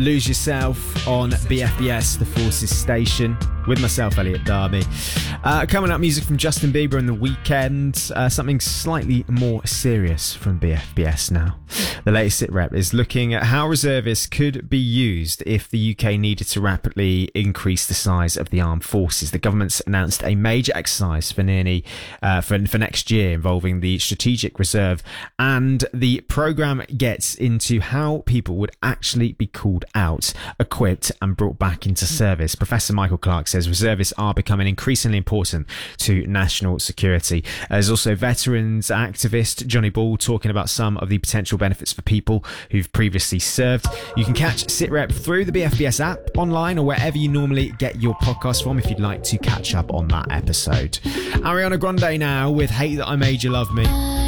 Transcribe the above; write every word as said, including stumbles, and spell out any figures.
Lose Yourself on B F B S, the Forces station, with myself, Elliot Darby. Uh, coming up, music from Justin Bieber and The Weeknd. Uh, something slightly more serious from B F B S now. The latest SitRep is looking at how reservists could be used if the U K needed to rapidly increase the size of the armed forces. The government's announced a major exercise for nearly uh, for, for next year involving the Strategic Reserve, and the programme gets into how people would actually be called out, equipped and brought back into service. Professor Michael Clark says reservists are becoming increasingly important to national security. There's also veterans activist Johnny Ball talking about some of the potential benefits for people who've previously served. You can catch SitRep through the B F B S app, online, or wherever you normally get your podcast from if you'd like to catch up on that episode. Ariana Grande now with Hate That I Made You Love Me.